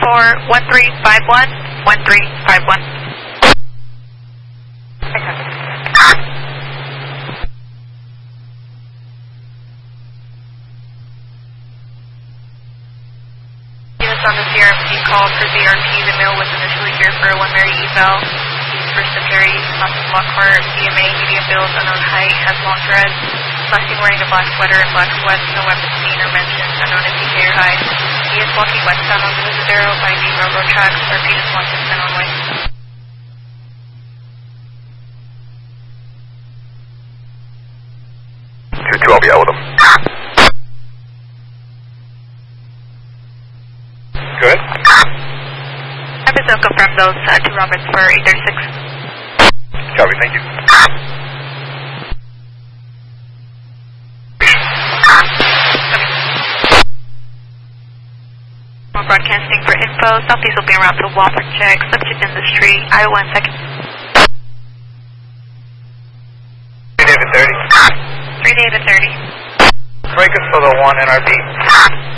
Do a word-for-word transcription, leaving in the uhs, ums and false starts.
for one three five one, one three five one. Units on the C R P call for Z R P. The male was initially here for a one Mary eval. He's first to Perry, Austin Lockhart, B M A, medium build, unknown height, has long dreads. Last seen wearing a black sweater and black sweats, no weapons seen or mentioned, unknown if he's hair high. He is walking westbound on the Visadero by the railroad tracks, R P is one six nine on way. two two, I'll be out with him. Good. Episode confirm those uh, two Roberts for eight thirty-six. Copy, thank you. More broadcasting for info. Southeast will be around to Walford check, subject industry, Iowa one second. three David thirty. three David thirty. Break us for the one N R B.